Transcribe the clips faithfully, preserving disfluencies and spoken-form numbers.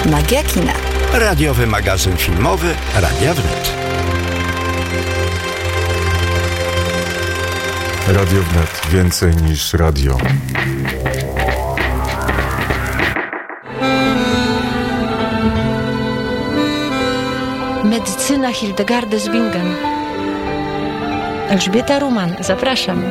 Magia kina. Radiowy magazyn filmowy Radia Wnet. Radio Wnet. Więcej niż radio. Medycyna Hildegardy z Bingen. Elżbieta Ruman, zapraszam.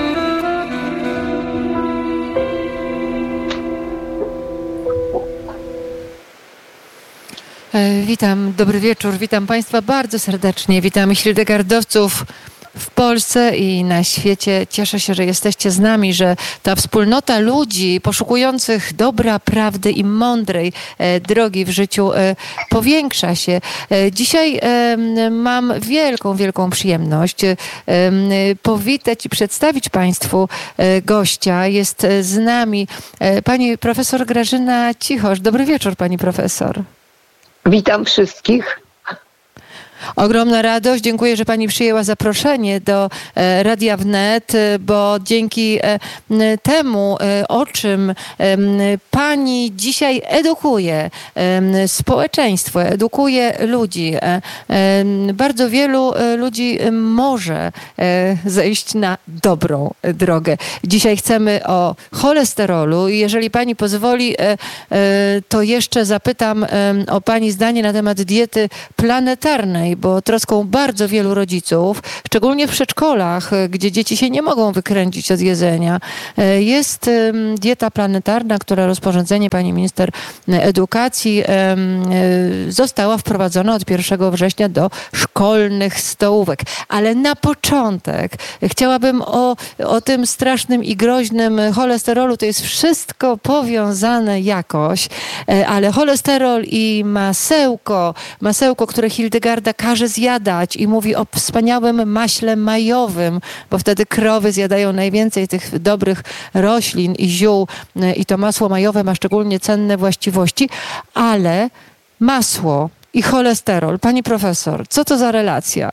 Witam, dobry wieczór, witam Państwa bardzo serdecznie, witam hildegardowców w Polsce i na świecie. Cieszę się, że jesteście z nami, że ta wspólnota ludzi poszukujących dobra, prawdy i mądrej e, drogi w życiu e, powiększa się. E, dzisiaj e, mam wielką, wielką przyjemność e, powitać i przedstawić Państwu e, gościa. Jest z nami e, pani profesor Grażyna Cichosz. Dobry wieczór, pani profesor. Witam wszystkich. Ogromna radość. Dziękuję, że pani przyjęła zaproszenie do e, Radia Wnet, bo dzięki e, temu, e, o czym e, pani dzisiaj edukuje e, społeczeństwo, edukuje ludzi. E, e, bardzo wielu e, ludzi może e, zejść na dobrą drogę. Dzisiaj chcemy o cholesterolu i jeżeli pani pozwoli, e, e, to jeszcze zapytam e, o pani zdanie na temat diety planetarnej, bo troską bardzo wielu rodziców, szczególnie w przedszkolach, gdzie dzieci się nie mogą wykręcić od jedzenia, jest dieta planetarna, która rozporządzenie pani minister edukacji została wprowadzona od pierwszego września do szkolnych stołówek. Ale na początek chciałabym o, o tym strasznym i groźnym cholesterolu. To jest wszystko powiązane jakoś, ale cholesterol i masełko, masełko, które Hildegarda każe zjadać i mówi o wspaniałym maśle majowym, bo wtedy krowy zjadają najwięcej tych dobrych roślin i ziół i to masło majowe ma szczególnie cenne właściwości, ale masło i cholesterol, pani profesor, co to za relacja?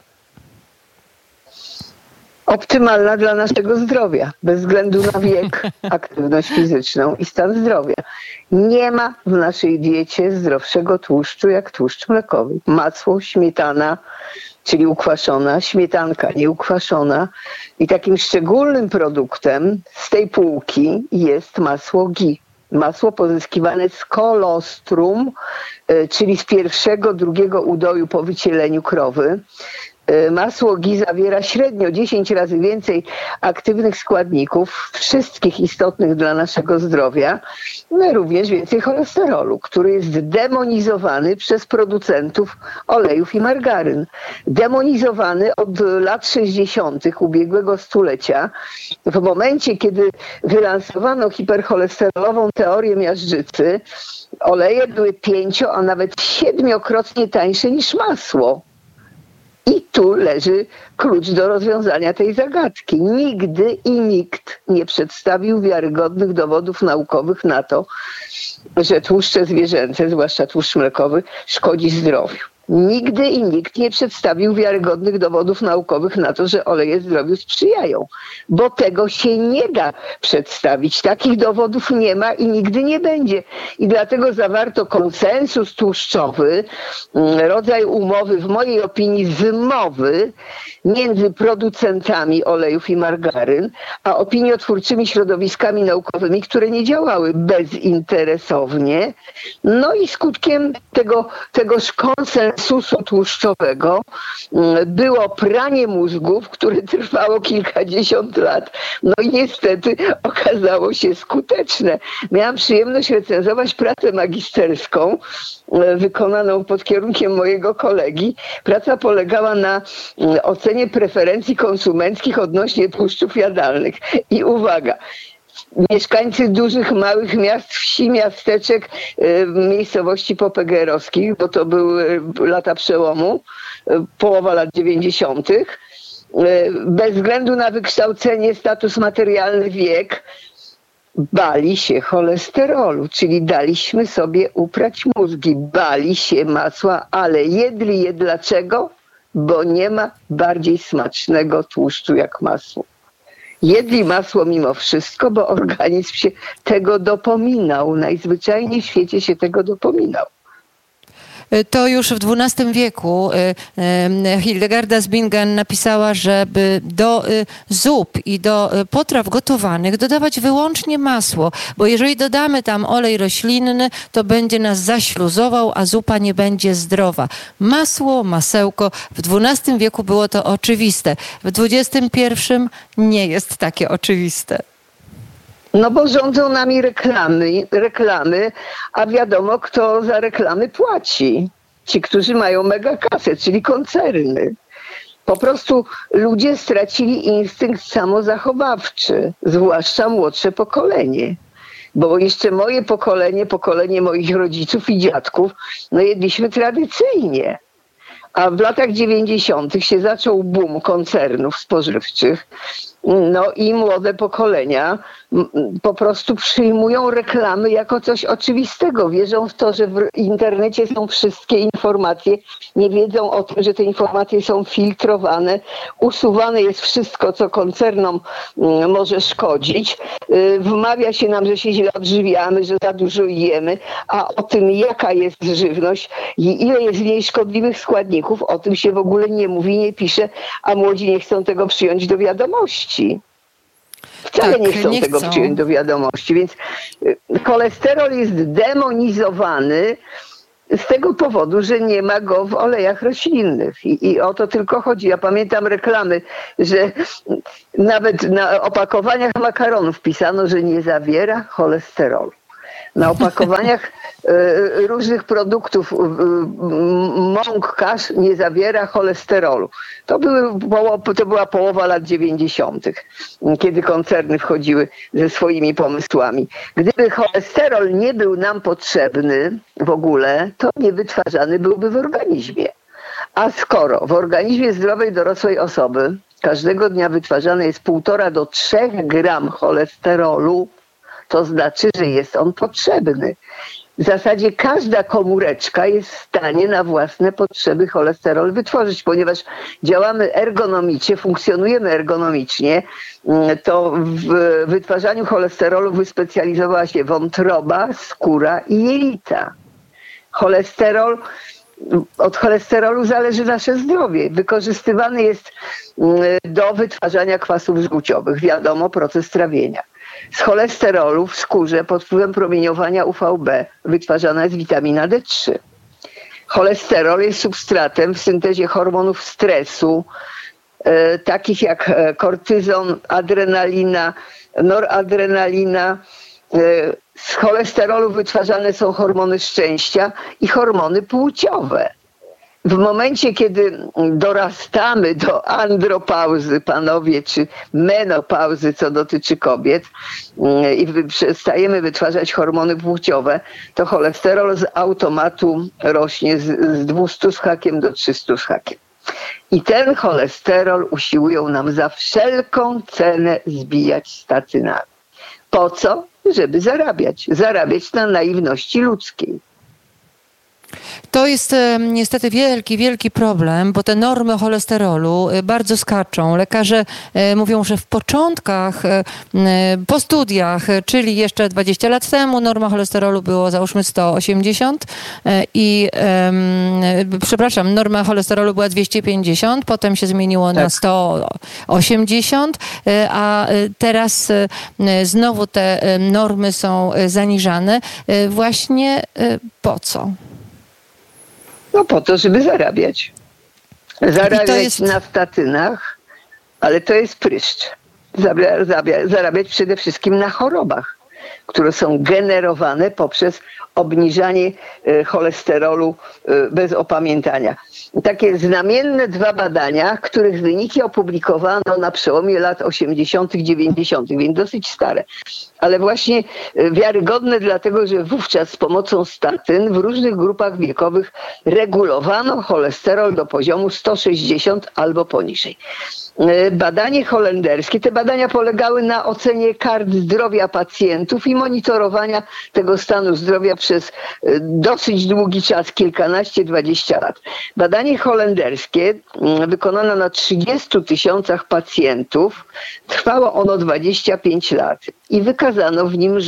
Optymalna dla naszego zdrowia, bez względu na wiek, aktywność fizyczną i stan zdrowia. Nie ma w naszej diecie zdrowszego tłuszczu jak tłuszcz mlekowy. Masło, śmietana, czyli ukwaszona, śmietanka nieukwaszona. I takim szczególnym produktem z tej półki jest masło ghee. Masło pozyskiwane z kolostrum, czyli z pierwszego, drugiego udoju po wycieleniu krowy. Masło ghee zawiera średnio dziesięć razy więcej aktywnych składników, wszystkich istotnych dla naszego zdrowia, no również więcej cholesterolu, który jest demonizowany przez producentów olejów i margaryn. Demonizowany od lat sześćdziesiątych ubiegłego stulecia. W momencie, kiedy wylansowano hipercholesterolową teorię miażdżycy, oleje były pięcio, a nawet siedmiokrotnie tańsze niż masło. I tu leży klucz do rozwiązania tej zagadki. Nigdy i nikt nie przedstawił wiarygodnych dowodów naukowych na to, że tłuszcze zwierzęce, zwłaszcza tłuszcz mlekowy, szkodzi zdrowiu. Nigdy i nikt nie przedstawił wiarygodnych dowodów naukowych na to, że oleje zdrowiu sprzyjają, bo tego się nie da przedstawić. Takich dowodów nie ma i nigdy nie będzie. I dlatego zawarto konsensus tłuszczowy, rodzaj umowy, w mojej opinii zmowy, między producentami olejów i margaryn, a opiniotwórczymi środowiskami naukowymi, które nie działały bezinteresownie. No i skutkiem tego, tegoż konsensusu tłuszczowego było pranie mózgów, które trwało kilkadziesiąt lat. No i niestety okazało się skuteczne. Miałam przyjemność recenzować pracę magisterską wykonaną pod kierunkiem mojego kolegi. Praca polegała na ocenie preferencji konsumenckich odnośnie tłuszczów jadalnych. I uwaga, mieszkańcy dużych, małych miast, wsi, miasteczek, miejscowości popegeerowskich, bo to były lata przełomu, połowa lat dziewięćdziesiątych, bez względu na wykształcenie, status materialny, wiek, bali się cholesterolu, czyli daliśmy sobie uprać mózgi, bali się masła, ale jedli je dlaczego? Bo nie ma bardziej smacznego tłuszczu jak masło. Jedli masło mimo wszystko, bo organizm się tego dopominał. Najzwyczajniej w świecie się tego dopominał. To już w dwunastym wieku Hildegarda z Bingen napisała, żeby do zup i do potraw gotowanych dodawać wyłącznie masło, bo jeżeli dodamy tam olej roślinny, to będzie nas zaśluzował, a zupa nie będzie zdrowa. Masło, masełko. W dwunastym wieku było to oczywiste. W dwudziestym pierwszym nie jest takie oczywiste. No bo rządzą nami reklamy, reklamy, a wiadomo, kto za reklamy płaci. Ci, którzy mają mega kasę, czyli koncerny. Po prostu ludzie stracili instynkt samozachowawczy, zwłaszcza młodsze pokolenie. Bo jeszcze moje pokolenie, pokolenie moich rodziców i dziadków, no jedliśmy tradycyjnie. A w latach dziewięćdziesiątych się zaczął boom koncernów spożywczych. No i młode pokolenia po prostu przyjmują reklamy jako coś oczywistego. Wierzą w to, że w internecie są wszystkie informacje. Nie wiedzą o tym, że te informacje są filtrowane. Usuwane jest wszystko, co koncernom może szkodzić. Wmawia się nam, że się źle odżywiamy, że za dużo jemy. A o tym, jaka jest żywność i ile jest w niej szkodliwych składników, o tym się w ogóle nie mówi, nie pisze, a młodzi nie chcą tego przyjąć do wiadomości. Wcale tak, nie chcą nie tego chcą. przyjąć do wiadomości, więc cholesterol jest demonizowany z tego powodu, że nie ma go w olejach roślinnych. I, i o to tylko chodzi. Ja pamiętam reklamy, że nawet na opakowaniach makaronów pisano, że nie zawiera cholesterolu. Na opakowaniach y, różnych produktów, y, mąk, kasz nie zawiera cholesterolu. To, były, to była połowa lat dziewięćdziesiątych, kiedy koncerny wchodziły ze swoimi pomysłami. Gdyby cholesterol nie był nam potrzebny w ogóle, to nie wytwarzany byłby w organizmie. A skoro w organizmie zdrowej dorosłej osoby każdego dnia wytwarzane jest półtora do trzech gram cholesterolu, to znaczy, że jest on potrzebny. W zasadzie każda komóreczka jest w stanie na własne potrzeby cholesterol wytworzyć, ponieważ działamy ergonomicznie, funkcjonujemy ergonomicznie, to w wytwarzaniu cholesterolu wyspecjalizowała się wątroba, skóra i jelita. Cholesterol, od cholesterolu zależy nasze zdrowie. Wykorzystywany jest do wytwarzania kwasów żółciowych. Wiadomo, proces trawienia. Z cholesterolu w skórze pod wpływem promieniowania U V B wytwarzana jest witamina D trzy. Cholesterol jest substratem w syntezie hormonów stresu, e, takich jak kortyzon, adrenalina, noradrenalina. E, z cholesterolu wytwarzane są hormony szczęścia i hormony płciowe. W momencie, kiedy dorastamy do andropauzy, panowie, czy menopauzy, co dotyczy kobiet, i przestajemy wytwarzać hormony płciowe, to cholesterol z automatu rośnie z, z dwustu z hakiem do trzystu z hakiem. I ten cholesterol usiłują nam za wszelką cenę zbijać statynami. Po co? Żeby zarabiać. Zarabiać na naiwności ludzkiej. To jest niestety wielki, wielki problem, bo te normy cholesterolu bardzo skaczą. Lekarze mówią, że w początkach, po studiach, czyli jeszcze dwadzieścia lat temu, norma cholesterolu było załóżmy sto osiemdziesiąt i przepraszam, norma cholesterolu była dwieście pięćdziesiąt, potem się zmieniło tak. na sto osiemdziesiąt, a teraz znowu te normy są zaniżane. Właśnie po co? No po to, żeby zarabiać. Zarabiać jest... na statynach, ale to jest pryszcz. Zarabiać przede wszystkim na chorobach, które są generowane poprzez obniżanie cholesterolu bez opamiętania. Takie znamienne dwa badania, których wyniki opublikowano na przełomie lat osiemdziesiątych, dziewięćdziesiątych, więc dosyć stare. Ale właśnie wiarygodne dlatego, że wówczas z pomocą statyn w różnych grupach wiekowych regulowano cholesterol do poziomu sto sześćdziesiąt albo poniżej. Badanie holenderskie, te badania polegały na ocenie kart zdrowia pacjentów i monitorowania tego stanu zdrowia przez dosyć długi czas, kilkanaście, dwadzieścia lat. Badanie holenderskie wykonano na trzydziestu tysiącach pacjentów, trwało ono dwadzieścia pięć lat i wykazano w nim, że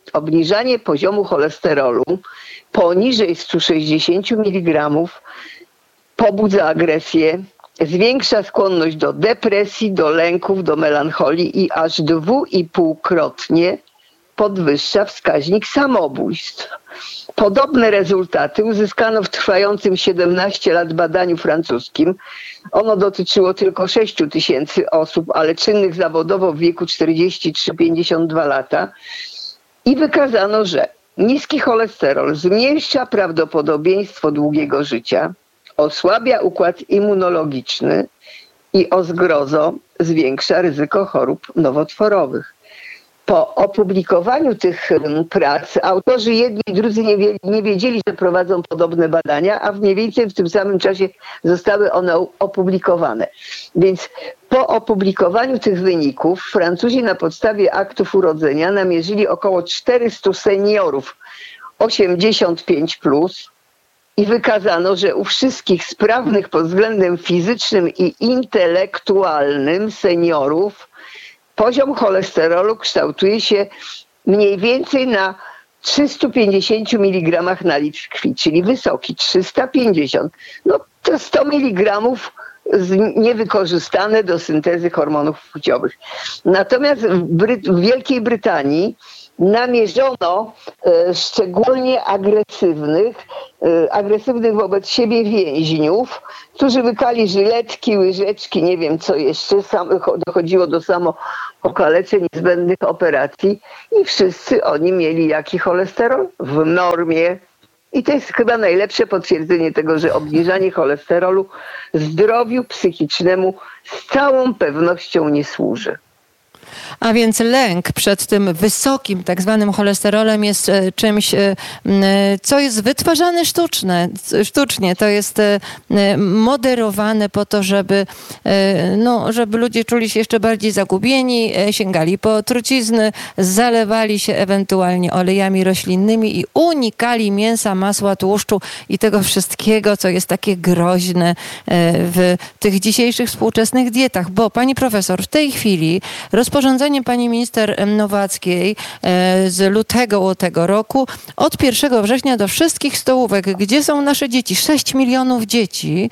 obniżanie poziomu cholesterolu poniżej sto sześćdziesiąt miligramów pobudza agresję, zwiększa skłonność do depresji, do lęków, do melancholii i aż dwu i półkrotnie podwyższa wskaźnik samobójstw. Podobne rezultaty uzyskano w trwającym siedemnaście lat badaniu francuskim. Ono dotyczyło tylko sześć tysięcy osób, ale czynnych zawodowo w wieku czterdzieści trzy do pięćdziesięciu dwóch lata. I wykazano, że niski cholesterol zmniejsza prawdopodobieństwo długiego życia, osłabia układ immunologiczny i o zgrozo zwiększa ryzyko chorób nowotworowych. Po opublikowaniu tych prac autorzy jedni i drudzy nie, wie, nie wiedzieli, że prowadzą podobne badania, a mniej więcej w tym samym czasie zostały one opublikowane. Więc po opublikowaniu tych wyników Francuzi na podstawie aktów urodzenia namierzyli około czterystu seniorów osiemdziesiąt pięć plus i wykazano, że u wszystkich sprawnych pod względem fizycznym i intelektualnym seniorów poziom cholesterolu kształtuje się mniej więcej na trzystu pięćdziesięciu miligramach na litr krwi, czyli wysoki, trzysta pięćdziesiąt. No to sto miligramów niewykorzystane do syntezy hormonów płciowych. Natomiast w, Bry- w Wielkiej Brytanii namierzono e, szczególnie agresywnych, e, agresywnych wobec siebie więźniów, którzy łykali żyletki, łyżeczki, nie wiem co jeszcze, sam, dochodziło do samookaleczeń, niezbędnych operacji i wszyscy oni mieli jaki cholesterol? W normie. I to jest chyba najlepsze potwierdzenie tego, że obniżanie cholesterolu zdrowiu psychicznemu z całą pewnością nie służy. A więc lęk przed tym wysokim tak zwanym cholesterolem jest czymś, co jest wytwarzane sztuczne, sztucznie. To jest moderowane po to, żeby, no, żeby ludzie czuli się jeszcze bardziej zagubieni, sięgali po trucizny, zalewali się ewentualnie olejami roślinnymi i unikali mięsa, masła, tłuszczu i tego wszystkiego, co jest takie groźne w tych dzisiejszych współczesnych dietach. Bo pani profesor, w tej chwili rozporządzenie pani minister Nowackiej z lutego tego roku od pierwszego września do wszystkich stołówek, gdzie są nasze dzieci, sześć milionów dzieci,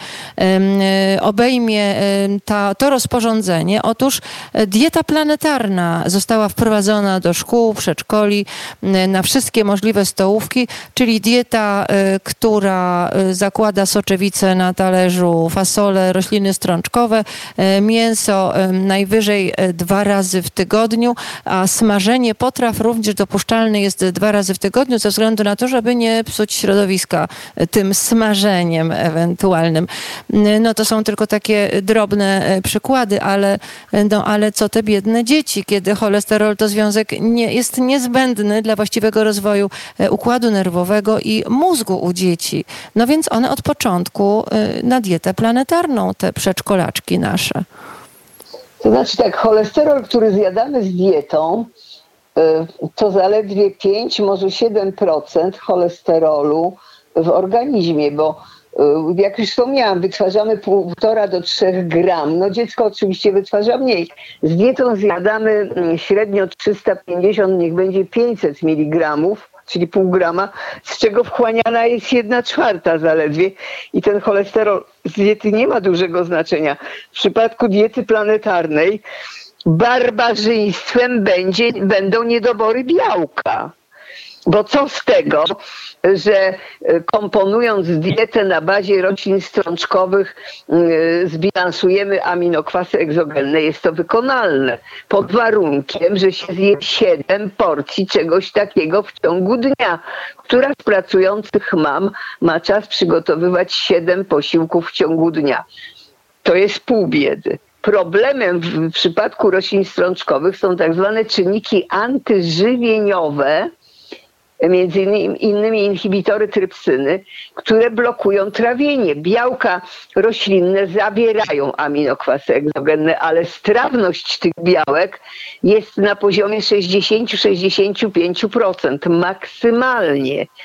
obejmie ta, to rozporządzenie. Otóż dieta planetarna została wprowadzona do szkół, przedszkoli, na wszystkie możliwe stołówki, czyli dieta, która zakłada soczewicę na talerzu, fasole, rośliny strączkowe, mięso najwyżej dwa razy w tygodniu, a smażenie potraw również dopuszczalne jest dwa razy w tygodniu, ze względu na to, żeby nie psuć środowiska tym smażeniem ewentualnym. No to są tylko takie drobne przykłady, ale, no, ale co te biedne dzieci, kiedy cholesterol to związek nie, jest niezbędny dla właściwego rozwoju układu nerwowego i mózgu u dzieci. No więc one od początku na dietę planetarną, te przedszkolaczki nasze. To znaczy tak, cholesterol, który zjadamy z dietą, to zaledwie pięć, może siedem procent cholesterolu w organizmie, bo jak już wspomniałam, wytwarzamy półtora do trzech gram. No dziecko oczywiście wytwarza mniej. Z dietą zjadamy średnio trzysta pięćdziesiąt, niech będzie pięćset miligramów, czyli pół grama, z czego wchłaniana jest jedna czwarta zaledwie. I ten cholesterol z diety nie ma dużego znaczenia. W przypadku diety planetarnej barbarzyństwem będzie, będą niedobory białka. Bo co z tego, że komponując dietę na bazie roślin strączkowych zbilansujemy aminokwasy egzogenne. Jest to wykonalne pod warunkiem, że się zje siedem porcji czegoś takiego w ciągu dnia. Która z pracujących mam ma czas przygotowywać siedem posiłków w ciągu dnia? To jest pół biedy. Problemem w przypadku roślin strączkowych są tak zwane czynniki antyżywieniowe, między innymi inhibitory trypsyny, które blokują trawienie. Białka roślinne zawierają aminokwasy egzogenne, ale strawność tych białek jest na poziomie sześćdziesiąt do sześćdziesięciu pięciu procent maksymalnie.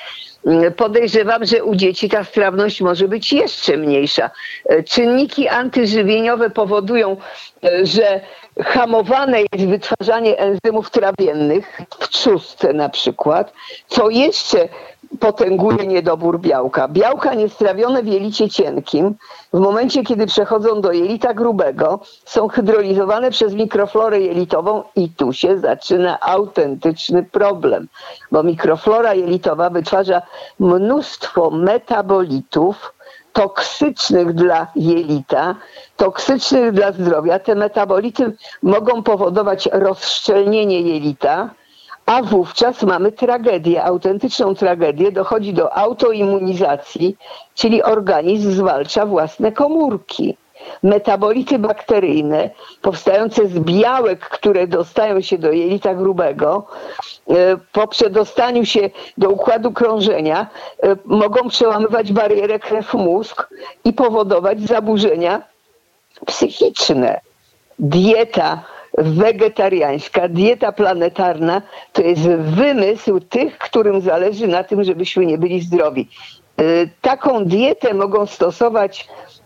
Podejrzewam, że u dzieci ta strawność może być jeszcze mniejsza. Czynniki antyżywieniowe powodują, że hamowane jest wytwarzanie enzymów trawiennych w trzustce na przykład, co jeszcze potęguje niedobór białka. Białka niestrawione w jelicie cienkim w momencie, kiedy przechodzą do jelita grubego, są hydrolizowane przez mikroflorę jelitową i tu się zaczyna autentyczny problem, bo mikroflora jelitowa wytwarza mnóstwo metabolitów toksycznych dla jelita, toksycznych dla zdrowia. Te metabolity mogą powodować rozszczelnienie jelita, a wówczas mamy tragedię, autentyczną tragedię. Dochodzi do autoimmunizacji, czyli organizm zwalcza własne komórki. Metabolity bakteryjne powstające z białek, które dostają się do jelita grubego, po przedostaniu się do układu krążenia mogą przełamywać barierę krew-mózg i powodować zaburzenia psychiczne. Dieta wegetariańska, dieta planetarna to jest wymysł tych, którym zależy na tym, żebyśmy nie byli zdrowi. Taką dietę mogą stosować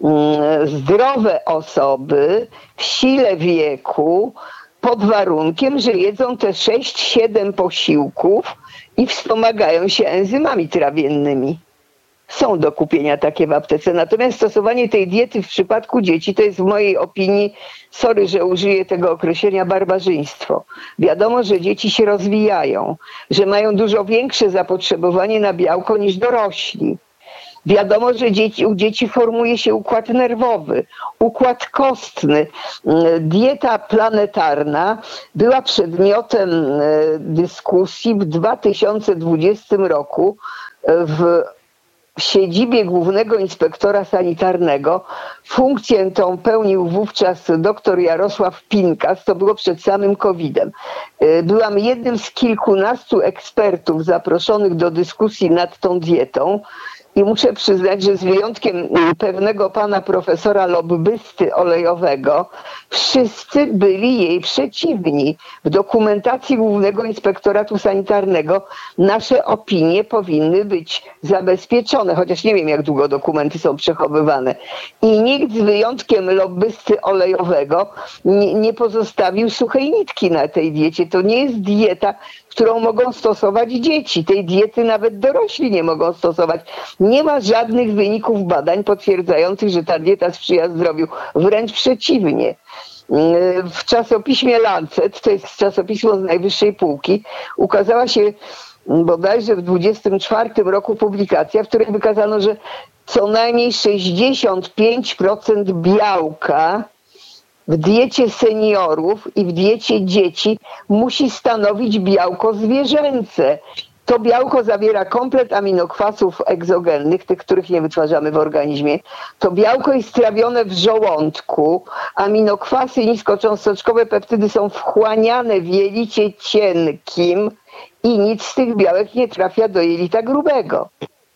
zdrowe osoby w sile wieku pod warunkiem, że jedzą te sześć siedem posiłków i wspomagają się enzymami trawiennymi. Są do kupienia takie w aptece. Natomiast stosowanie tej diety w przypadku dzieci to jest w mojej opinii, sorry, że użyję tego określenia, barbarzyństwo. Wiadomo, że dzieci się rozwijają, że mają dużo większe zapotrzebowanie na białko niż dorośli. Wiadomo, że dzieci, u dzieci formuje się układ nerwowy, układ kostny. Dieta planetarna była przedmiotem dyskusji w dwa tysiące dwudziestym roku w w siedzibie Głównego Inspektora Sanitarnego. Funkcję tą pełnił wówczas dr Jarosław Pinkas, to było przed samym kowidem. Byłam jednym z kilkunastu ekspertów zaproszonych do dyskusji nad tą dietą i muszę przyznać, że z wyjątkiem pewnego pana profesora lobbysty olejowego, wszyscy byli jej przeciwni. W dokumentacji Głównego Inspektoratu Sanitarnego nasze opinie powinny być zabezpieczone, chociaż nie wiem, jak długo dokumenty są przechowywane. I nikt z wyjątkiem lobbysty olejowego nie, nie pozostawił suchej nitki na tej diecie. To nie jest dieta, którą mogą stosować dzieci. Tej diety nawet dorośli nie mogą stosować. Nie ma żadnych wyników badań potwierdzających, że ta dieta sprzyja zdrowiu. Wręcz przeciwnie. W czasopiśmie Lancet, to jest czasopismo z najwyższej półki, ukazała się bodajże w dwudziestym czwartym roku publikacja, w której wykazano, że co najmniej sześćdziesiąt pięć procent białka w diecie seniorów i w diecie dzieci musi stanowić białko zwierzęce. To białko zawiera komplet aminokwasów egzogennych, tych, których nie wytwarzamy w organizmie. To białko jest trawione w żołądku. Aminokwasy i niskocząsteczkowe peptydy są wchłaniane w jelicie cienkim i nic z tych białek nie trafia do jelita grubego.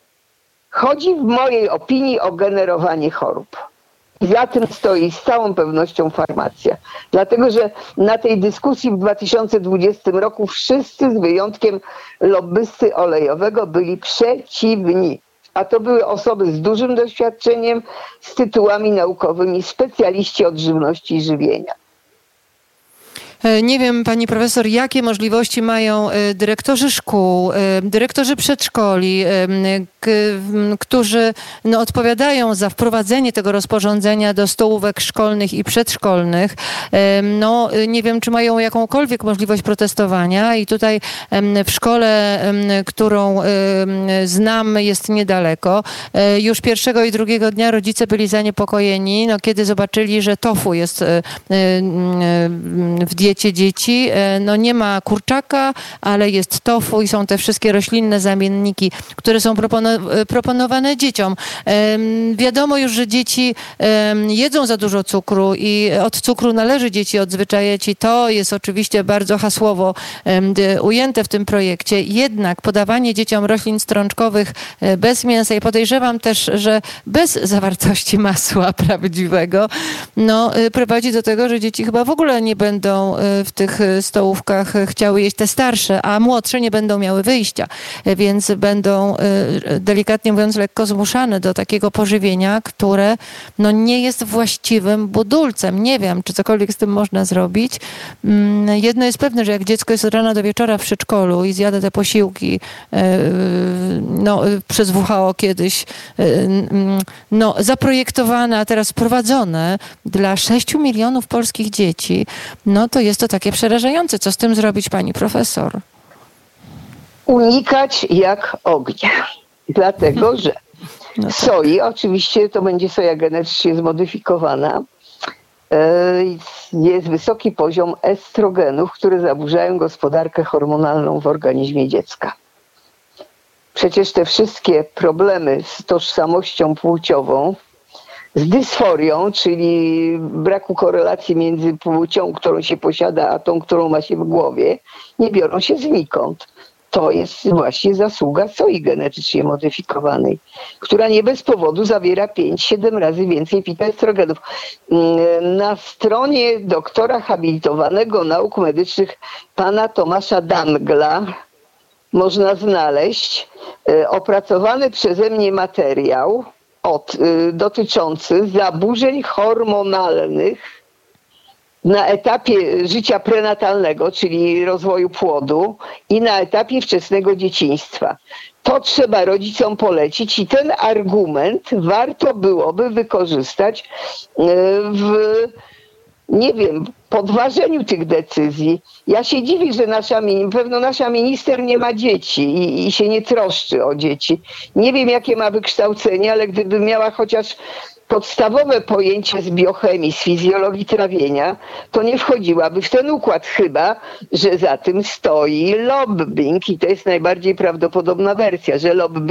Chodzi w mojej opinii o generowanie chorób. I za tym stoi z całą pewnością farmacja. Dlatego, że na tej dyskusji w dwa tysiące dwudziestym roku wszyscy z wyjątkiem lobbysty olejowego byli przeciwni. A to były osoby z dużym doświadczeniem, z tytułami naukowymi, specjaliści od żywności i żywienia. Nie wiem, pani profesor, jakie możliwości mają dyrektorzy szkół, dyrektorzy przedszkoli, którzy no, odpowiadają za wprowadzenie tego rozporządzenia do stołówek szkolnych i przedszkolnych. No, nie wiem, czy mają jakąkolwiek możliwość protestowania i tutaj w szkole, którą znam, jest niedaleko. Już pierwszego i drugiego dnia rodzice byli zaniepokojeni, no, kiedy zobaczyli, że tofu jest w diecie dzieci. No nie ma kurczaka, ale jest tofu i są te wszystkie roślinne zamienniki, które są propono- proponowane dzieciom. Wiadomo już, że dzieci jedzą za dużo cukru i od cukru należy dzieci odzwyczajać i to jest oczywiście bardzo hasłowo ujęte w tym projekcie. Jednak podawanie dzieciom roślin strączkowych bez mięsa i podejrzewam też, że bez zawartości masła prawdziwego, no prowadzi do tego, że dzieci chyba w ogóle nie będą w tych stołówkach chciały jeść te starsze, a młodsze nie będą miały wyjścia, więc będą delikatnie mówiąc lekko zmuszane do takiego pożywienia, które no nie jest właściwym budulcem. Nie wiem, czy cokolwiek z tym można zrobić. Jedno jest pewne, że jak dziecko jest od rana do wieczora w przedszkolu i zjada te posiłki no, przez W H O kiedyś no, zaprojektowane, a teraz wprowadzone dla sześciu milionów polskich dzieci, no to jest to takie przerażające. Co z tym zrobić, pani profesor? Unikać jak ognia. Dlatego, że No tak. soi, oczywiście to będzie soja genetycznie zmodyfikowana, jest wysoki poziom estrogenów, które zaburzają gospodarkę hormonalną w organizmie dziecka. Przecież te wszystkie problemy z tożsamością płciową, z dysforią, czyli braku korelacji między płcią, którą się posiada, a tą, którą ma się w głowie, nie biorą się znikąd. To jest właśnie zasługa soi genetycznie modyfikowanej, która nie bez powodu zawiera pięć siedem razy więcej fitoestrogenów. Na stronie doktora habilitowanego nauk medycznych pana Tomasza Dangla można znaleźć opracowany przeze mnie materiał od, dotyczący zaburzeń hormonalnych na etapie życia prenatalnego, czyli rozwoju płodu i na etapie wczesnego dzieciństwa. To trzeba rodzicom polecić i ten argument warto byłoby wykorzystać w, nie wiem, podważeniu tych decyzji. Ja się dziwię, że nasza, pewno nasza minister nie ma dzieci i, i się nie troszczy o dzieci. Nie wiem, jakie ma wykształcenie, ale gdyby miała chociaż podstawowe pojęcie z biochemii, z fizjologii trawienia, to nie wchodziłaby w ten układ, chyba że za tym stoi lobbying i to jest najbardziej prawdopodobna wersja, że lobbying